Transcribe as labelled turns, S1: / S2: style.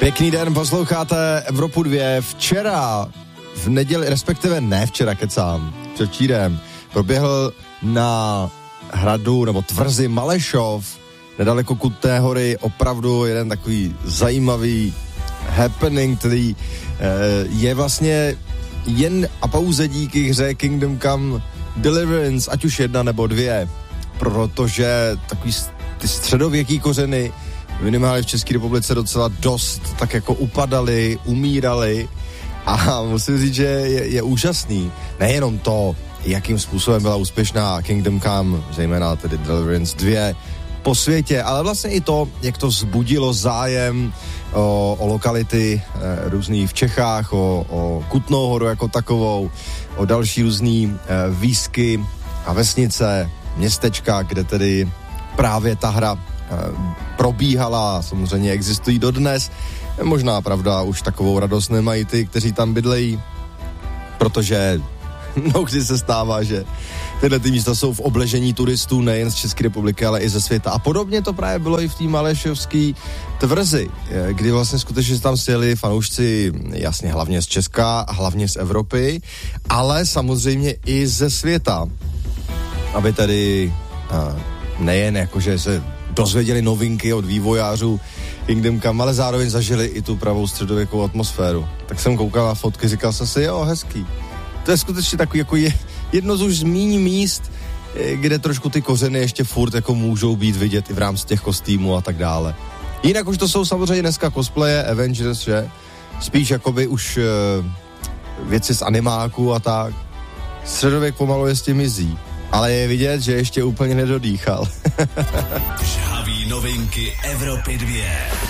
S1: Pěkný den, posloucháte Evropu 2. Včera, v neděli, respektive ne včera, kecám, předčírem, proběhl na hradu nebo tvrzi Malešov, nedaleko Kutné Hory, opravdu jeden takový zajímavý happening, který je vlastně jen a pouze díky hře Kingdom Come Deliverance, ať už 1 nebo 2, protože takový ty středověký kořeny minimálně v České republice docela dost tak jako upadaly, umíraly a musím říct, že je úžasný. Nejenom to, jakým způsobem byla úspěšná Kingdom Come, zejména tedy Deliverance 2 po světě, ale vlastně i to, jak to vzbudilo zájem o lokality různý v Čechách, o Kutnou Horu jako takovou, o další různý výsky a vesnice, městečka, kde tedy právě ta hra probíhala, samozřejmě existují dodnes. Možná, pravda, už takovou radost nemají ty, kteří tam bydlejí, protože mnohdy se stává, že tyhle ty místa jsou v obležení turistů nejen z České republiky, ale i ze světa. A podobně to právě bylo i v té malešovské tvrzi, kdy vlastně skutečně tam sjeli fanoušci, jasně, hlavně z Česka, hlavně z Evropy, ale samozřejmě i ze světa. Aby tady nejen jakože se dozvěděli novinky od vývojářů Kingdom Come, ale zároveň zažili i tu pravou středověkou atmosféru. Tak jsem koukal na fotky, říkal jsem si, jo, hezký. To je skutečně takový jako jedno z už z míň míst, kde trošku ty kořeny ještě furt jako můžou být vidět i v rámci těch kostýmů a tak dále. Jinak už to jsou samozřejmě dneska cosplaye, Avengers, že? Spíš jakoby už věci z animáků a tak. Středověk pomalu je s tím mizí. Ale je vidět, že ještě úplně nedodýchal.
S2: Žhavý novinky Evropy 2.